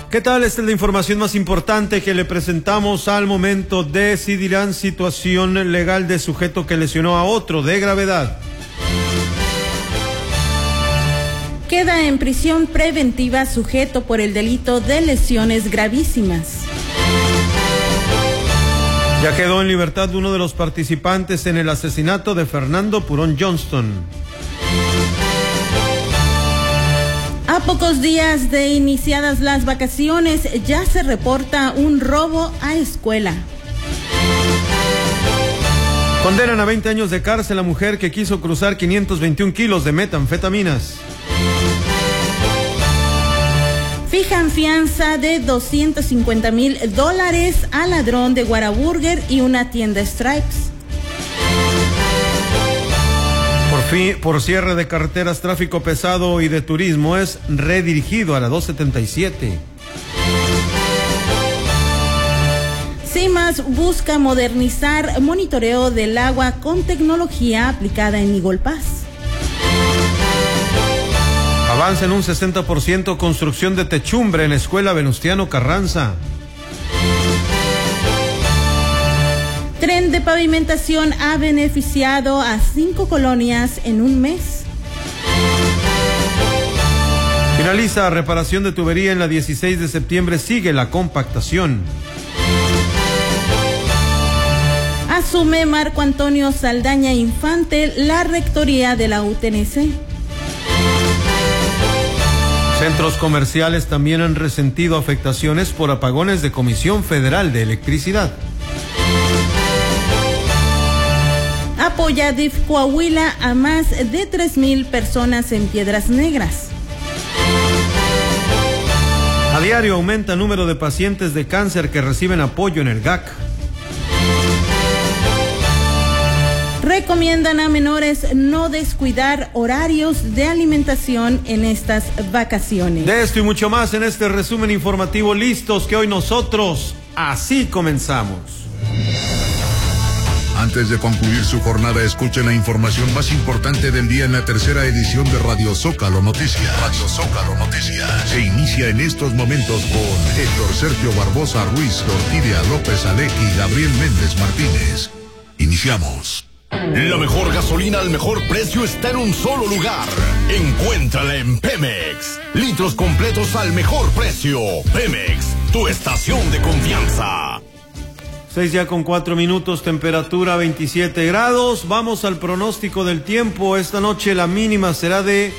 ¿Qué tal? Esta es la información más importante que le presentamos al momento. Decidirán situación legal de sujeto que lesionó a otro de gravedad. Queda en prisión preventiva sujeto por el delito de lesiones gravísimas. Ya quedó en libertad uno de los participantes en el asesinato de Fernando Purón Johnston. A pocos días de iniciadas las vacaciones, ya se reporta un robo a escuela. Condenan a 20 años de cárcel a mujer que quiso cruzar 521 kilos de metanfetaminas. Fijan fianza de $250,000 al ladrón de Whataburger y una tienda Stripes. Por cierre de carreteras, tráfico pesado y de turismo es redirigido a la 277. CIMAS busca modernizar monitoreo del agua con tecnología aplicada en Igolpaz. Avanza en un 60% construcción de techumbre en la escuela Venustiano Carranza. Tren de pavimentación ha beneficiado a 5 colonias en un mes. Finaliza reparación de tubería en la 16 de septiembre, sigue la compactación. Asume Marco Antonio Saldaña Infante la rectoría de la UTNC. Centros comerciales también han resentido afectaciones por apagones de Comisión Federal de Electricidad. Apoya DIF Coahuila a más de 3,000 personas en Piedras Negras. A diario aumenta el número de pacientes de cáncer que reciben apoyo en el GAC. Recomiendan a menores no descuidar horarios de alimentación en estas vacaciones. De esto y mucho más en este resumen informativo, listos que hoy nosotros así comenzamos. Antes de concluir su jornada, escuchen la información más importante del día en la tercera edición de Radio Zócalo Noticias. Radio Zócalo Noticias. Se inicia en estos momentos con Héctor Sergio Barbosa Ruiz, Orquídea López Alec y Gabriel Méndez Martínez. Iniciamos. La mejor gasolina al mejor precio está en un solo lugar. Encuéntrala en Pemex. Litros completos al mejor precio. Pemex, tu estación de confianza. 6:04, temperatura 27 grados. Vamos al pronóstico del tiempo. Esta noche la mínima será de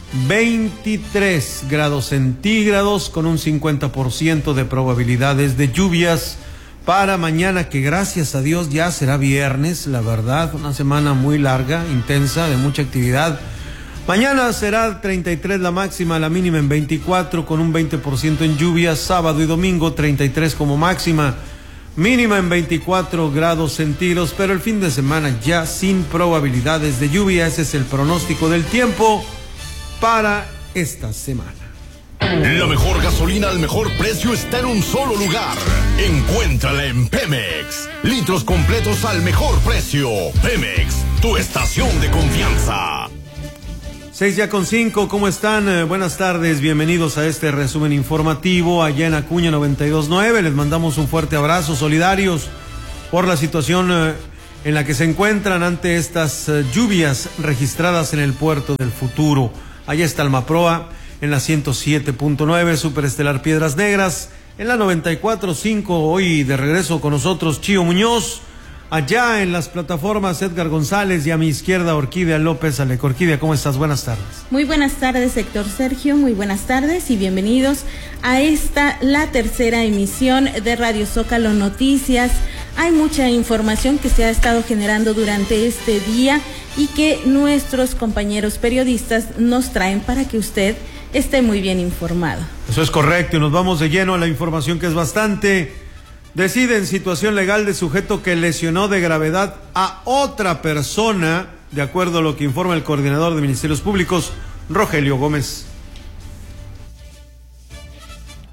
23 grados centígrados con un 50% de probabilidades de lluvias para mañana, que gracias a Dios ya será viernes. La verdad, una semana muy larga, intensa, de mucha actividad. Mañana será 33 la máxima, la mínima en 24 con un 20% en lluvias. Sábado y domingo 33 como máxima, mínima en 24 grados centígrados, pero el fin de semana ya sin probabilidades de lluvia. Ese es el pronóstico del tiempo para esta semana. La mejor gasolina al mejor precio está en un solo lugar. Encuéntrala en Pemex. Litros completos al mejor precio. Pemex, tu estación de confianza. 6:05, ¿cómo están? Buenas tardes, bienvenidos a este resumen informativo allá en Acuña 92.9. Les mandamos un fuerte abrazo, solidarios por la situación en la que se encuentran ante estas lluvias registradas en el puerto del futuro. Allá está Almaproa en la 107.9, Superestelar Piedras Negras en la 94.5. Hoy de regreso con nosotros Chío Muñoz. Allá en las plataformas Edgar González y a mi izquierda Orquídea López Alec. Orquídea, ¿cómo estás? Buenas tardes. Muy buenas tardes, Héctor Sergio. Muy buenas tardes y bienvenidos a la tercera emisión de Radio Zócalo Noticias. Hay mucha información que se ha estado generando durante este día y que nuestros compañeros periodistas nos traen para que usted esté muy bien informado. Eso es correcto y nos vamos de lleno a la información, que es bastante. Deciden situación legal de sujeto que lesionó de gravedad a otra persona, de acuerdo a lo que informa el coordinador de Ministerios Públicos, Rogelio Gómez.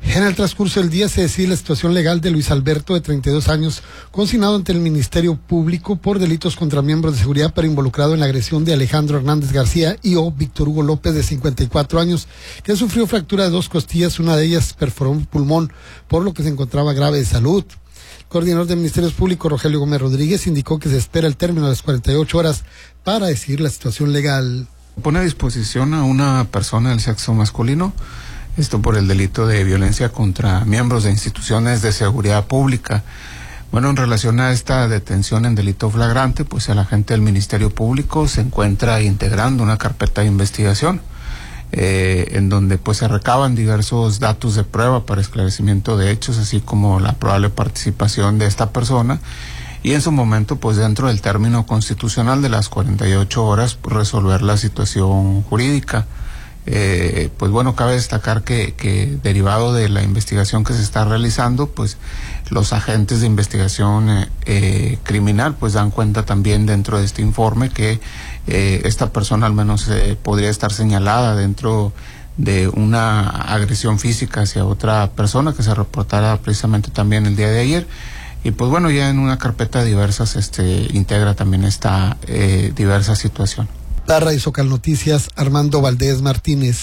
En el transcurso del día se decide la situación legal de Luis Alberto, de 32 años, consignado ante el Ministerio Público por delitos contra miembros de seguridad, pero involucrado en la agresión de Alejandro Hernández García y Víctor Hugo López, de 54 años, que sufrió fractura de 2 costillas, una de ellas perforó un pulmón, por lo que se encontraba grave de salud. El coordinador de Ministerios Públicos, Rogelio Gómez Rodríguez, indicó que se espera el término de las 48 horas para decidir la situación legal. Pone a disposición a una persona del sexo masculino, esto por el delito de violencia contra miembros de instituciones de seguridad pública. Bueno, en relación a esta detención en delito flagrante, pues el agente del Ministerio Público se encuentra integrando una carpeta de investigación, en donde pues se recaban diversos datos de prueba para esclarecimiento de hechos, así como la probable participación de esta persona, y en su momento, pues dentro del término constitucional de las 48 horas, resolver la situación jurídica. Pues bueno, cabe destacar que derivado de la investigación que se está realizando, pues los agentes de investigación criminal pues dan cuenta también dentro de este informe que esta persona al menos podría estar señalada dentro de una agresión física hacia otra persona que se reportara precisamente también el día de ayer. Y pues bueno, ya en una carpeta diversas integra también esta diversa situación. Para Radio Noticias, Armando Valdés Martínez.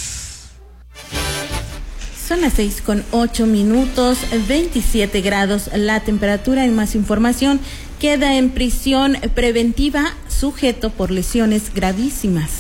Son las 6:08, 27 grados la temperatura. En más información, queda en prisión preventiva sujeto por lesiones gravísimas.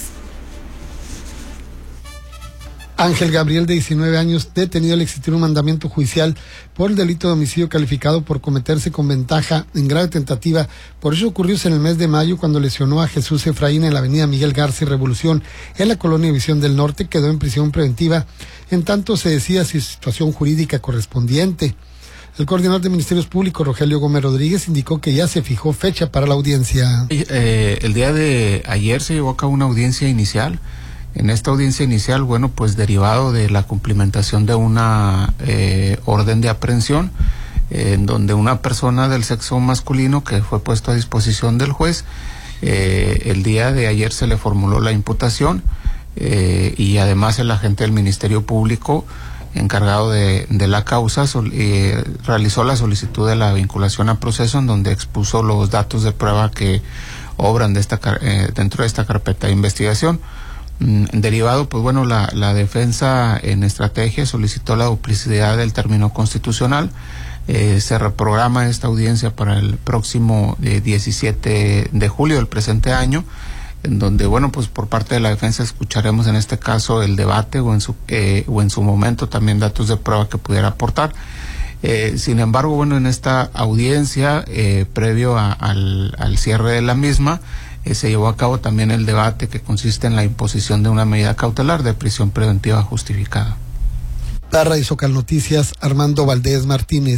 Ángel Gabriel, de 19 años, detenido al existir un mandamiento judicial por el delito de homicidio calificado por cometerse con ventaja en grave tentativa. Por eso ocurrió en el mes de mayo, cuando lesionó a Jesús Efraín en la avenida Miguel Garza y Revolución, en la colonia División del Norte. Quedó en prisión preventiva, en tanto se decía su situación jurídica correspondiente. El coordinador de Ministerios Públicos, Rogelio Gómez Rodríguez, indicó que ya se fijó fecha para la audiencia. El día de ayer se llevó a cabo una audiencia inicial. En esta audiencia inicial, bueno, pues derivado de la cumplimentación de una orden de aprehensión, en donde una persona del sexo masculino que fue puesto a disposición del juez, el día de ayer se le formuló la imputación, y además el agente del Ministerio Público encargado de la causa realizó la solicitud de la vinculación a proceso, en donde expuso los datos de prueba que obran dentro de esta carpeta de investigación. Derivado, pues bueno, la defensa en estrategia solicitó la duplicidad del término constitucional. Se reprograma esta audiencia para el próximo 17 de julio del presente año, en donde, bueno, pues por parte de la defensa escucharemos en este caso el debate o en su momento también datos de prueba que pudiera aportar. Sin embargo, bueno, en esta audiencia, previo al cierre de la misma, se llevó a cabo también el debate que consiste en la imposición de una medida cautelar de prisión preventiva justificada. Para Radio Noticias, Armando Valdés Martínez.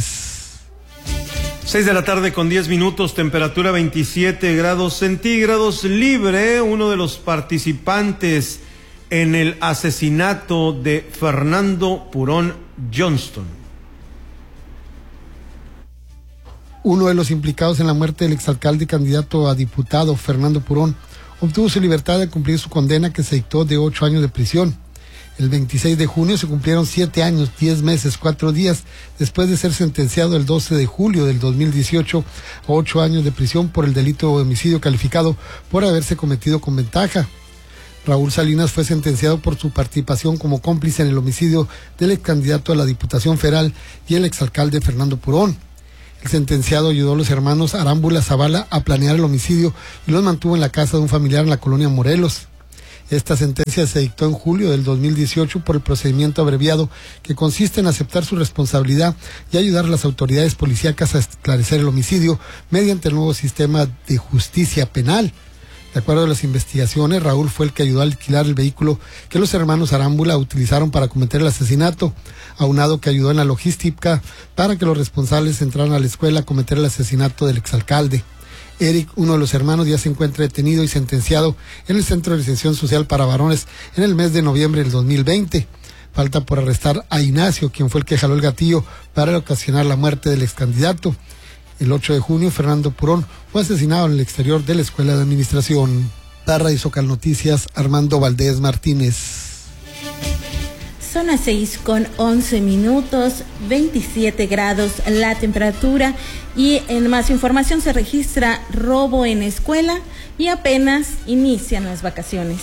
6:10 p.m, temperatura 27 grados centígrados. Libre uno de los participantes en el asesinato de Fernando Purón Johnston. Uno de los implicados en la muerte del exalcalde y candidato a diputado, Fernando Purón, obtuvo su libertad de cumplir su condena, que se dictó de 8 años de prisión. El 26 de junio se cumplieron 7 años, 10 meses, 4 días, después de ser sentenciado el 12 de julio del 2018 a 8 años de prisión por el delito de homicidio calificado por haberse cometido con ventaja. Raúl Salinas fue sentenciado por su participación como cómplice en el homicidio del ex candidato a la Diputación Federal y el exalcalde Fernando Purón. El sentenciado ayudó a los hermanos Arámbula Zavala a planear el homicidio y los mantuvo en la casa de un familiar en la colonia Morelos. Esta sentencia se dictó en julio del 2018 por el procedimiento abreviado, que consiste en aceptar su responsabilidad y ayudar a las autoridades policíacas a esclarecer el homicidio mediante el nuevo sistema de justicia penal. De acuerdo a las investigaciones, Raúl fue el que ayudó a alquilar el vehículo que los hermanos Arámbula utilizaron para cometer el asesinato, aunado que ayudó en la logística para que los responsables entraran a la escuela a cometer el asesinato del exalcalde. Eric, uno de los hermanos, ya se encuentra detenido y sentenciado en el Centro de Detención Social para Varones en el mes de noviembre del 2020. Falta por arrestar a Ignacio, quien fue el que jaló el gatillo para ocasionar la muerte del excandidato. El 8 de junio, Fernando Purón fue asesinado en el exterior de la Escuela de Administración. Para Radio Noticias, Armando Valdés Martínez. Son las 6:11, 27 grados la temperatura. Y en más información, se registra robo en escuela y apenas inician las vacaciones.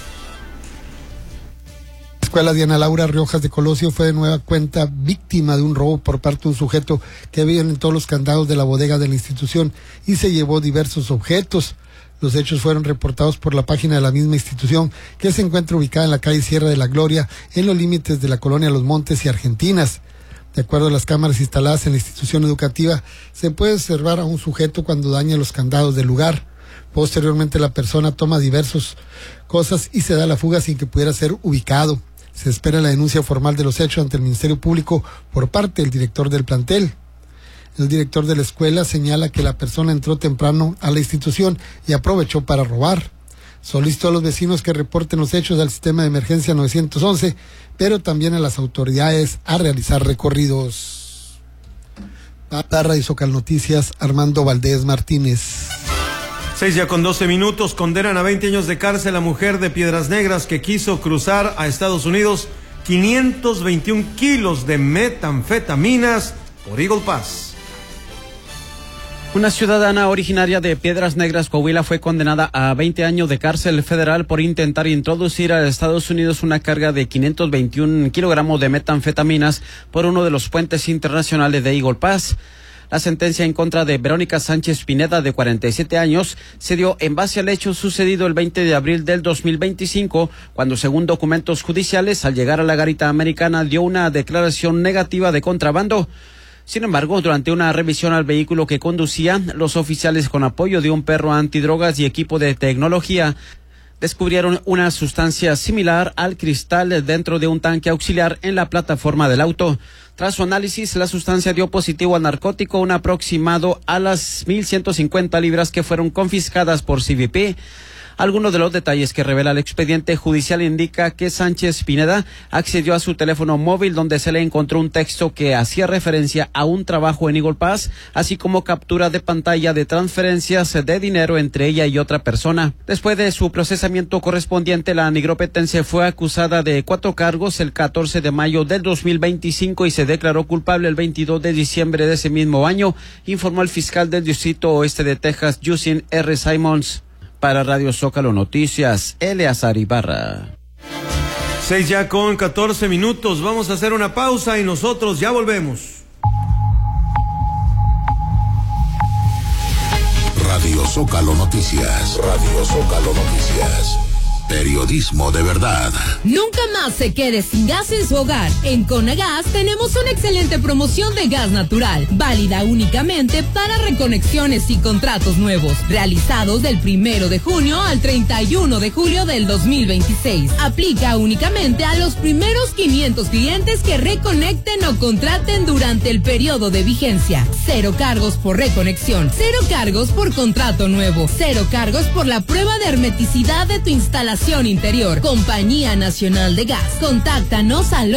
La escuela Diana Laura Riojas de Colosio fue de nueva cuenta víctima de un robo por parte de un sujeto que había en todos los candados de la bodega de la institución y se llevó diversos objetos. Los hechos fueron reportados por la página de la misma institución, que se encuentra ubicada en la calle Sierra de la Gloria, en los límites de la colonia Los Montes y Argentinas. De acuerdo a las cámaras instaladas en la institución educativa, se puede observar a un sujeto cuando daña los candados del lugar. Posteriormente, la persona toma diversas cosas y se da la fuga sin que pudiera ser ubicado. Se espera la denuncia formal de los hechos ante el Ministerio Público por parte del director del plantel. El director de la escuela señala que la persona entró temprano a la institución y aprovechó para robar. Solicitó a los vecinos que reporten los hechos al sistema de emergencia 911, pero también a las autoridades a realizar recorridos. Para Radio Zócalo Noticias, Armando Valdés Martínez. 6:12, condenan a 20 años de cárcel a mujer de Piedras Negras que quiso cruzar a Estados Unidos 521 kilos de metanfetaminas por Eagle Pass. Una ciudadana originaria de Piedras Negras, Coahuila, fue condenada a 20 años de cárcel federal por intentar introducir a Estados Unidos una carga de 521 kilogramos de metanfetaminas por uno de los puentes internacionales de Eagle Pass. La sentencia en contra de Verónica Sánchez Pineda, de 47 años, se dio en base al hecho sucedido el 20 de abril del 2025, cuando, según documentos judiciales, al llegar a la garita americana dio una declaración negativa de contrabando. Sin embargo, durante una revisión al vehículo que conducía, los oficiales, con apoyo de un perro antidrogas y equipo de tecnología, descubrieron una sustancia similar al cristal dentro de un tanque auxiliar en la plataforma del auto. Tras su análisis, la sustancia dio positivo al narcótico, un aproximado a las 1,150 libras que fueron confiscadas por CBP. Algunos de los detalles que revela el expediente judicial indica que Sánchez Pineda accedió a su teléfono móvil, donde se le encontró un texto que hacía referencia a un trabajo en Eagle Pass, así como captura de pantalla de transferencias de dinero entre ella y otra persona. Después de su procesamiento correspondiente, la nigropetense fue acusada de 4 cargos el 14 de mayo del 2025 y se declaró culpable el 22 de diciembre de ese mismo año, informó el fiscal del Distrito Oeste de Texas, Justin R. Simons. Para Radio Zócalo Noticias, Eleazar Ibarra. 6:14, vamos a hacer una pausa y nosotros ya volvemos. Radio Zócalo Noticias. Radio Zócalo Noticias. Periodismo de verdad. Nunca más se quede sin gas en su hogar. En Conagas tenemos una excelente promoción de gas natural, válida únicamente para reconexiones y contratos nuevos, realizados del 1 de junio al 31 de julio del 2026. Aplica únicamente a los primeros 500 clientes que reconecten o contraten durante el periodo de vigencia. 0 cargos por reconexión, 0 cargos por contrato nuevo, 0 cargos por la prueba de hermeticidad de tu instalación interior. Compañía Nacional de Gas. Contáctanos al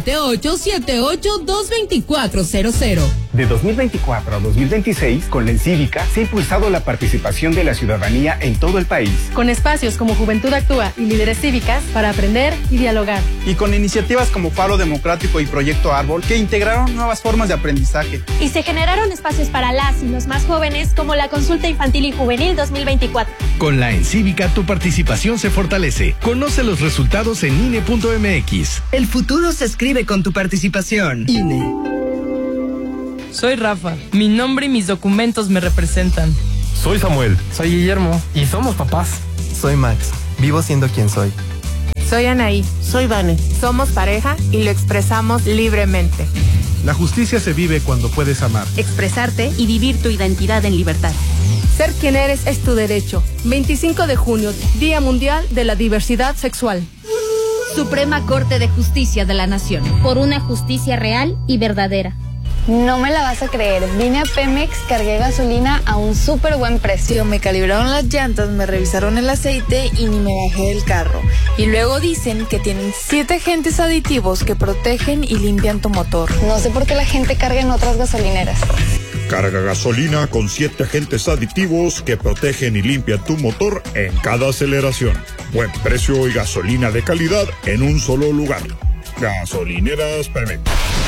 878-78-22400. De 2024 a 2026, con la Encívica, se ha impulsado la participación de la ciudadanía en todo el país. Con espacios como Juventud Actúa y Líderes Cívicas para aprender y dialogar. Y con iniciativas como Faro Democrático y Proyecto Árbol, que integraron nuevas formas de aprendizaje. Y se generaron espacios para las y los más jóvenes, como la Consulta Infantil y Juvenil 2024. Con la Encívica, tu participación se fortalece. Conoce los resultados en INE.mx. El futuro se escribe con tu participación. INE. Soy Rafa. Mi nombre y mis documentos me representan. Soy Samuel. Soy Guillermo. Y somos papás. Soy Max. Vivo siendo quien soy. Soy Anaí. Soy Vane. Somos pareja y lo expresamos libremente. La justicia se vive cuando puedes amar, expresarte y vivir tu identidad en libertad. Ser quien eres es tu derecho. 25 de junio, Día Mundial de la Diversidad Sexual. Suprema Corte de Justicia de la Nación. Por una justicia real y verdadera. No me la vas a creer, vine a Pemex, cargué gasolina a un súper buen precio. Me calibraron las llantas, me revisaron el aceite y ni me bajé del carro. Y luego dicen que tienen 7 agentes aditivos que protegen y limpian tu motor. No sé por qué la gente carga en otras gasolineras. Carga gasolina con 7 agentes aditivos que protegen y limpian tu motor en cada aceleración. Buen precio y gasolina de calidad en un solo lugar. Gasolineras Pemex.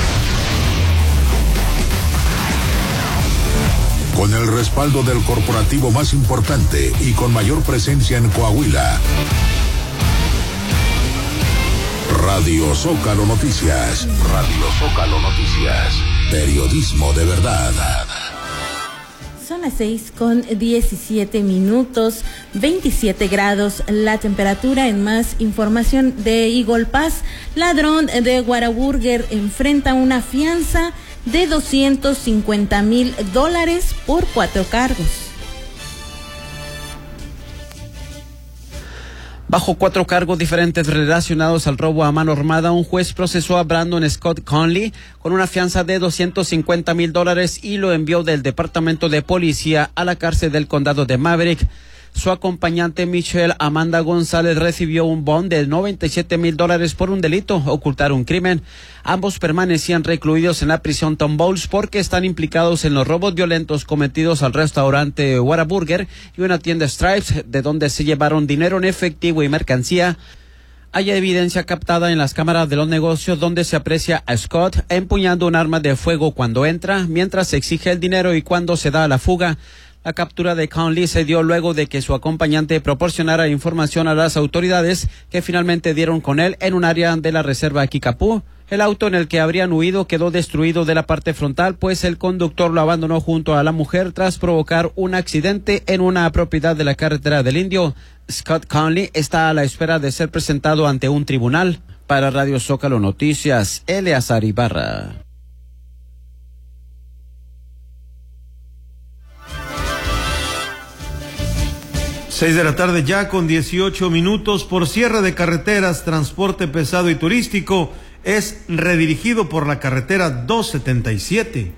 Con el respaldo del corporativo más importante y con mayor presencia en Coahuila. Radio Zócalo Noticias. Radio Zócalo Noticias. Periodismo de verdad. Son las 6:17, 27 grados la temperatura. En más información de Eagle Pass, ladrón de Whataburger enfrenta una fianza de $250,000 por 4 cargos. Bajo 4 cargos diferentes relacionados al robo a mano armada, un juez procesó a Brandon Scott Conley con una fianza de $250,000 y lo envió del Departamento de Policía a la cárcel del condado de Maverick. Su acompañante Michelle Amanda González recibió un bond de $97,000 por un delito, ocultar un crimen. Ambos permanecían recluidos en la prisión Tom Bowles porque están implicados en los robos violentos cometidos al restaurante Whataburger y una tienda Stripes, de donde se llevaron dinero en efectivo y mercancía. Hay evidencia captada en las cámaras de los negocios donde se aprecia a Scott empuñando un arma de fuego cuando entra, mientras se exige el dinero y cuando se da a la fuga. La captura de Conley se dio luego de que su acompañante proporcionara información a las autoridades, que finalmente dieron con él en un área de la reserva Kickapoo. El auto en el que habrían huido quedó destruido de la parte frontal, pues el conductor lo abandonó junto a la mujer tras provocar un accidente en una propiedad de la carretera del Indio. Scott Conley está a la espera de ser presentado ante un tribunal. Para Radio Zócalo Noticias, Eleazar Ibarra. 6 de la tarde ya con 18 minutos. Por cierre de carreteras, transporte pesado y turístico es redirigido por la carretera 277.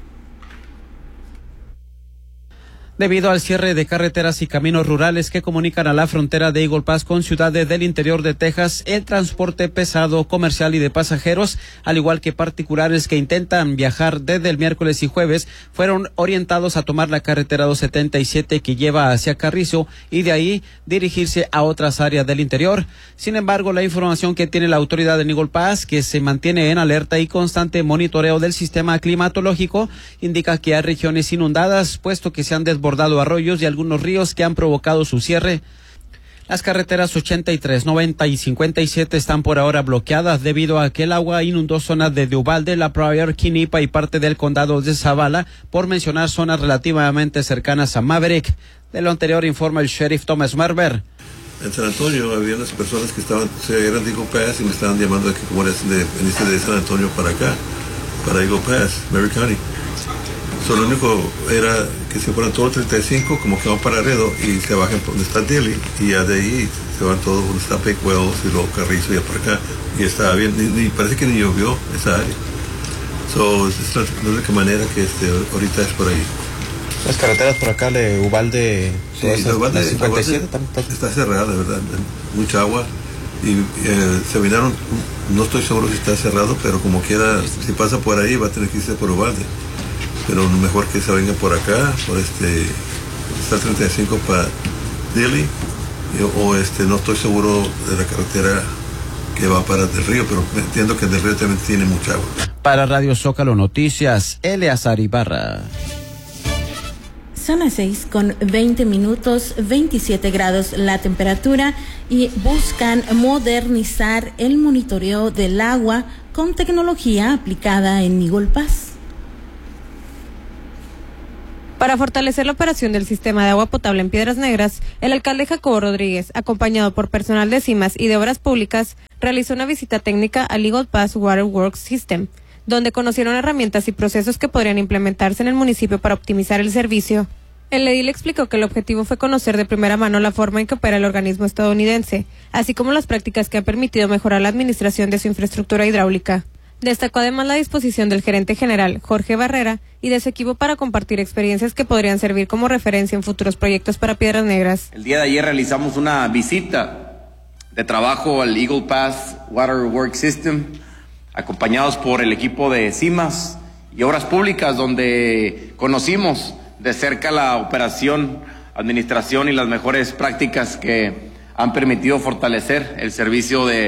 Debido al cierre de carreteras y caminos rurales que comunican a la frontera de Eagle Pass con ciudades del interior de Texas, el transporte pesado, comercial y de pasajeros, al igual que particulares que intentan viajar desde el miércoles y jueves, fueron orientados a tomar la carretera 277 que lleva hacia Carrizo y de ahí dirigirse a otras áreas del interior. Sin embargo, la información que tiene la autoridad de Eagle Pass, que se mantiene en alerta y constante monitoreo del sistema climatológico, indica que hay regiones inundadas, puesto que se han desbordado arroyos y algunos ríos que han provocado su cierre. Las carreteras 83, 90 y 57 están por ahora bloqueadas debido a que el agua inundó zonas de Uvalde, La Pryor, Quinipa y parte del condado de Zavala, por mencionar zonas relativamente cercanas a Maverick. De lo anterior informa el sheriff Thomas Marber. En San Antonio había unas personas que eran de Eagle Pass y me estaban llamando aquí como veniste de San Antonio para acá, para Eagle Pass, Mary County. Lo único era que se fueran todos 35, como que van para Laredo y se bajen por donde está Dilly, y ya de ahí se van todos donde está Peck Wells y luego Carrizo y ya para acá, y estaba bien, ni parece que ni llovió esa área. Es la única manera que ahorita es por ahí. Las carreteras por acá de Uvalde, sí, Uvalde 57 está cerrada, de verdad, mucha agua, y se vinieron, no estoy seguro si está cerrado, pero como quiera, si pasa por ahí va a tener que irse por Uvalde. Pero mejor que se venga por acá, por está el 35 para Dilly, o no estoy seguro de la carretera que va para Del Río, pero entiendo que Del Río también tiene mucha agua. Para Radio Zócalo Noticias, Eleazar Ibarra. Son las 6:20, 27 grados la temperatura, y buscan modernizar el monitoreo del agua con tecnología aplicada en Eagle Pass. Para fortalecer la operación del sistema de agua potable en Piedras Negras, el alcalde Jacobo Rodríguez, acompañado por personal de CIMAS y de Obras Públicas, realizó una visita técnica al Eagle Pass Water Works System, donde conocieron herramientas y procesos que podrían implementarse en el municipio para optimizar el servicio. El edil explicó que el objetivo fue conocer de primera mano la forma en que opera el organismo estadounidense, así como las prácticas que han permitido mejorar la administración de su infraestructura hidráulica. Destacó además la disposición del gerente general, Jorge Barrera, y de su equipo para compartir experiencias que podrían servir como referencia en futuros proyectos para Piedras Negras. El día de ayer realizamos una visita de trabajo al Eagle Pass Water Works System, acompañados por el equipo de CIMAS y Obras Públicas, donde conocimos de cerca la operación, administración y las mejores prácticas que han permitido fortalecer el servicio de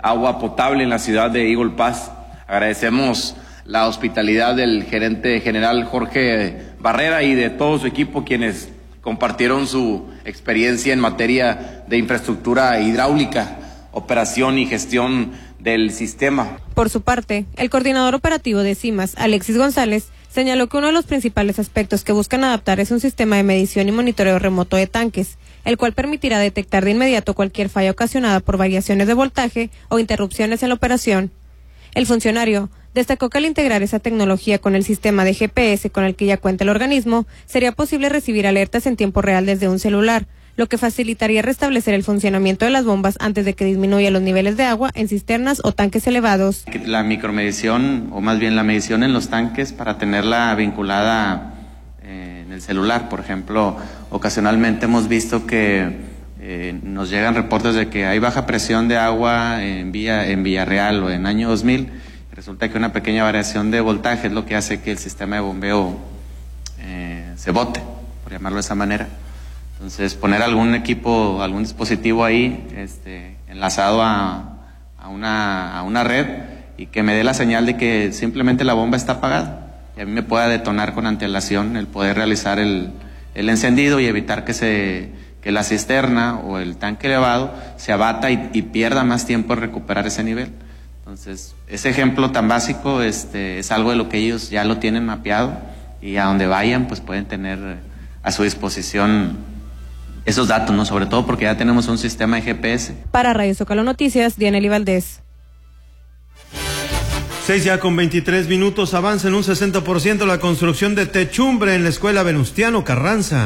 agua potable en la ciudad de Eagle Pass. Agradecemos la hospitalidad del gerente general Jorge Barrera y de todo su equipo, quienes compartieron su experiencia en materia de infraestructura hidráulica, operación y gestión del sistema. Por su parte, el coordinador operativo de CIMAS, Alexis González, señaló que uno de los principales aspectos que buscan adaptar es un sistema de medición y monitoreo remoto de tanques, el cual permitirá detectar de inmediato cualquier falla ocasionada por variaciones de voltaje o interrupciones en la operación. El funcionario destacó que al integrar esa tecnología con el sistema de GPS con el que ya cuenta el organismo, sería posible recibir alertas en tiempo real desde un celular, lo que facilitaría restablecer el funcionamiento de las bombas antes de que disminuya los niveles de agua en cisternas o tanques elevados. La micromedición, o más bien la medición en los tanques, para tenerla vinculada en el celular. Por ejemplo, ocasionalmente hemos visto que nos llegan reportes de que hay baja presión de agua en Villarreal o en año 2000. Resulta que una pequeña variación de voltaje es lo que hace que el sistema de bombeo se bote, por llamarlo de esa manera. Entonces, poner algún equipo, algún dispositivo ahí, enlazado a una red, y que me dé la señal de que simplemente la bomba está apagada, y a mí me pueda detonar con antelación el poder realizar el encendido y evitar que la cisterna o el tanque elevado se abata y pierda más tiempo en recuperar ese nivel. Entonces, ese ejemplo tan básico es algo de lo que ellos ya lo tienen mapeado, y a donde vayan pues pueden tener a su disposición esos datos, ¿no? Sobre todo porque ya tenemos un sistema de GPS. Para Radio Zócalo Noticias, Dianely Valdés. 6:23, avanza en un 60% la construcción de techumbre en la escuela Venustiano Carranza.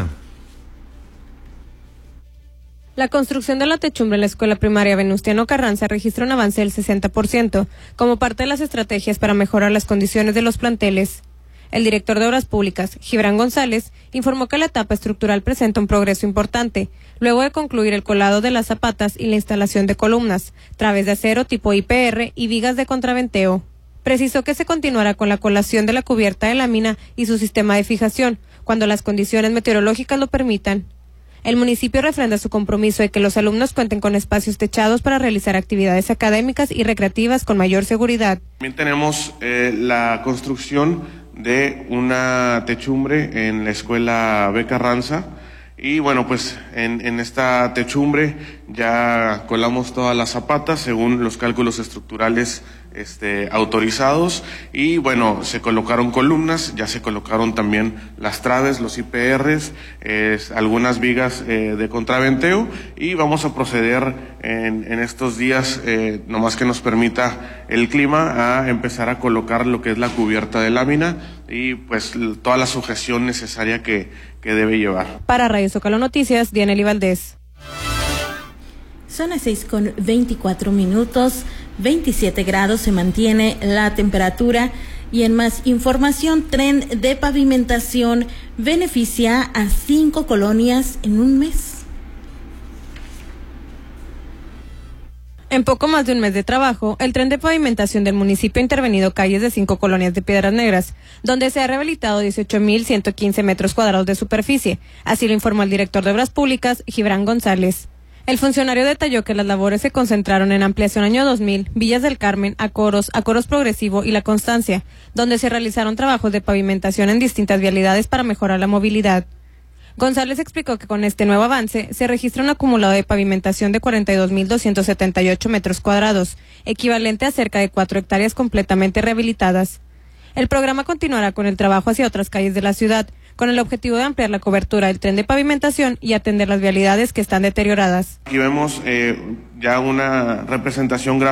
La construcción de la techumbre en la escuela primaria Venustiano Carranza registra un avance del 60%, como parte de las estrategias para mejorar las condiciones de los planteles. El director de Obras Públicas, Gibran González, informó que la etapa estructural presenta un progreso importante, luego de concluir el colado de las zapatas y la instalación de columnas, traves de acero tipo IPR y vigas de contraventeo. Precisó que se continuará con la colación de la cubierta de lámina y su sistema de fijación, cuando las condiciones meteorológicas lo permitan. El municipio refrenda su compromiso de que los alumnos cuenten con espacios techados para realizar actividades académicas y recreativas con mayor seguridad. También tenemos la construcción de una techumbre en la escuela B. Carranza, y bueno, pues en esta techumbre ya colamos todas las zapatas según los cálculos estructurales autorizados, y bueno, se colocaron columnas, ya se colocaron también las traves, los IPRs, algunas vigas de contraventeo, y vamos a proceder en estos días, nomás que nos permita el clima, a empezar a colocar lo que es la cubierta de lámina y pues toda la sujeción necesaria que debe llevar. Para Radio Zócalo Noticias, Dianely Valdés. Son las 6:24, 27 grados se mantiene la temperatura. Y en más información, tren de pavimentación beneficia a 5 colonias en un mes. En poco más de un mes de trabajo, el tren de pavimentación del municipio ha intervenido calles de 5 colonias de Piedras Negras, donde se ha rehabilitado 18,115 metros cuadrados de superficie. Así lo informó el director de Obras Públicas, Gibran González. El funcionario detalló que las labores se concentraron en Ampliación Año 2000, Villas del Carmen, Acoros Progresivo y La Constancia, donde se realizaron trabajos de pavimentación en distintas vialidades para mejorar la movilidad. González explicó que con este nuevo avance se registra un acumulado de pavimentación de 42,278 metros cuadrados, equivalente a cerca de 4 hectáreas completamente rehabilitadas. El programa continuará con el trabajo hacia otras calles de la ciudad, con el objetivo de ampliar la cobertura del tren de pavimentación y atender las vialidades que están deterioradas. Aquí vemos ya una representación gráfica